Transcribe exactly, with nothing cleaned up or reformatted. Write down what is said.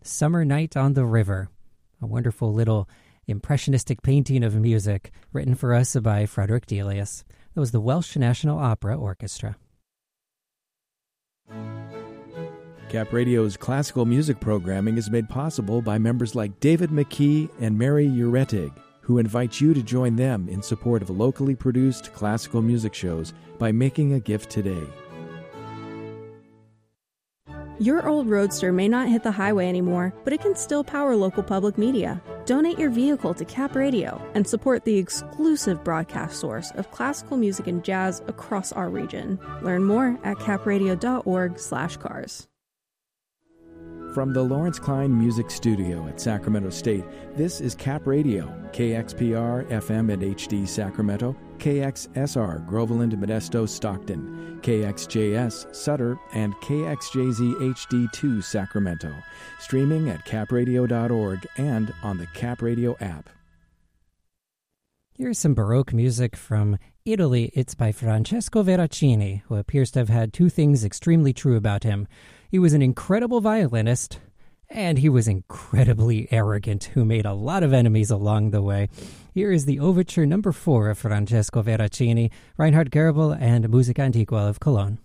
Summer Night on the River, a wonderful little impressionistic painting of music written for us by Frederick Delius. That was the Welsh National Opera Orchestra. Cap Radio's classical music programming is made possible by members like David McKee and Mary Uretig, who invite you to join them in support of locally produced classical music shows by making a gift today. Your old Roadster may not hit the highway anymore, but it can still power local public media. Donate your vehicle to Cap Radio and support the exclusive broadcast source of classical music and jazz across our region. Learn more at capradio.org slash cars. From the Lawrence Klein Music Studio at Sacramento State, this is Cap Radio, K X P R, F M and H D Sacramento, K X S R, Groveland, Modesto, Stockton, K X J S, Sutter, and K X J Z H D two, Sacramento. Streaming at cap radio dot org and on the Cap Radio app. Here's some Baroque music from Italy. It's by Francesco Veracini, who appears to have had two things extremely true about him. He was an incredible violinist, and he was incredibly arrogant, who made a lot of enemies along the way. Here is the overture number four of Francesco Veracini, Reinhard Goebel and Musica Antiqua of Cologne.